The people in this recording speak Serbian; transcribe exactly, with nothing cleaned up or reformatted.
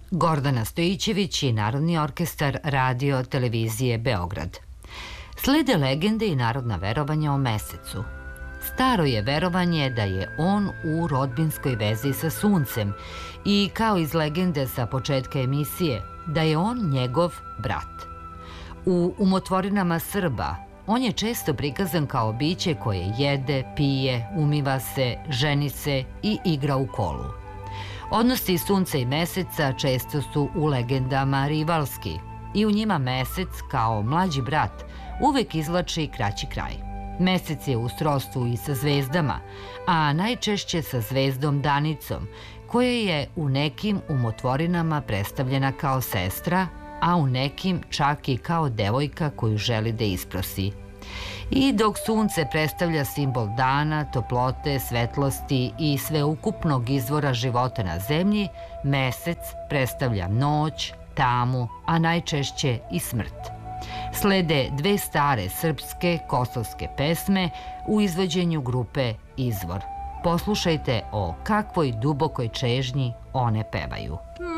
Gordana Stojićević i Narodni orkestar Radio televizije Beograd. Slede legende i narodna verovanja o mesecu. Staro je verovanje da je on u rodbinskoj vezi sa suncem i, kao iz legende sa početka emisije, da je on njegov brat. U umotvorinama Srba on je često prikazan kao biće koje jede, pije, umiva se, ženi se i igra u kolu. Odnosi sunca i meseca često su u legendama rivalski i u njima mesec, kao mlađi brat, uvek izvlači kraći kraj. Mesec je u srodstvu i sa zvezdama, a najčešće sa zvezdom Danicom, koja je u nekim umotvorinama predstavljena kao sestra, a u nekim čak i kao devojka koju želi da isprosi. I dok sunce predstavlja simbol dana, toplote, svetlosti i sveukupnog izvora života na zemlji, mesec predstavlja noć, tamu, a najčešće i smrt. Slede dve stare srpske kosovske pesme u izvođenju grupe Izvor. Poslušajte o kakvoj dubokoj čežnji one pevaju.